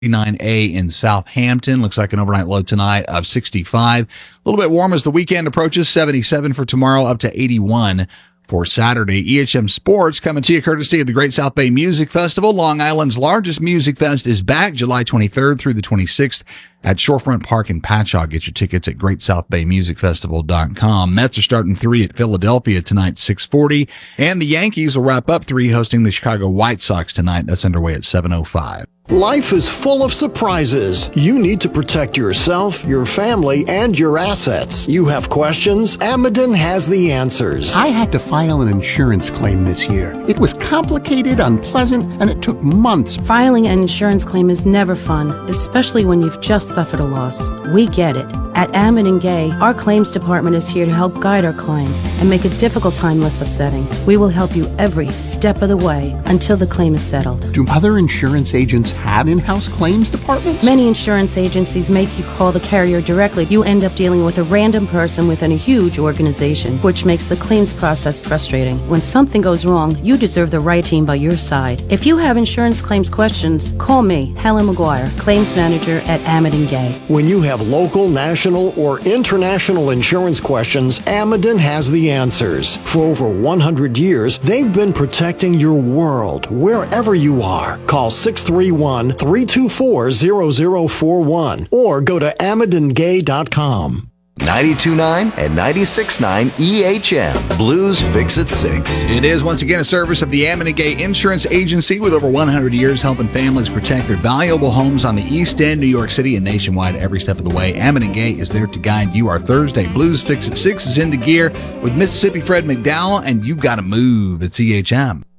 59A in Southampton. Looks like an overnight low tonight of 65. A little bit warm as the weekend approaches. 77 for tomorrow, up to 81 for Saturday. EHM Sports coming to you courtesy of the Great South Bay Music Festival. Long Island's largest music fest is back July 23rd through the 26th at Shorefront Park in Patchogue. Get your tickets at greatsouthbaymusicfestival.com. Mets are starting 3 at Philadelphia tonight, 6:40. And the Yankees will wrap up 3 hosting the Chicago White Sox tonight. That's underway at 7:05. Life is full of surprises. You need to protect yourself, your family, and your assets. You have questions? Ameden has the answers. I had to file an insurance claim this year. It was complicated, unpleasant, and it took months. Filing an insurance claim is never fun, especially when you've just suffered a loss. We get it. At Ameden Gay, our claims department is here to help guide our clients and make a difficult time less upsetting. We will help you every step of the way until the claim is settled. Do other insurance agents have in-house claims departments? Many insurance agencies make you call the carrier directly. You end up dealing with a random person within a huge organization, which makes the claims process frustrating. When something goes wrong, you deserve the right team by your side. If you have insurance claims questions, call me, Helen McGuire, claims manager at Ameden Gay. When you have local, national, or international insurance questions, Ameden has the answers. For over 100 years, they've been protecting your world, wherever you are. Call 631-324-0041 or go to amedengay.com. 92.9 and 96.9 EHM. Blues Fix at 6. It is once again a service of the Ameden Gay Insurance Agency with over 100 years helping families protect their valuable homes on the East End, New York City, and nationwide every step of the way. Ameden Gay is there to guide you. Our Thursday Blues Fix at 6 is into gear with Mississippi Fred McDowell, and you've got to move. It's EHM.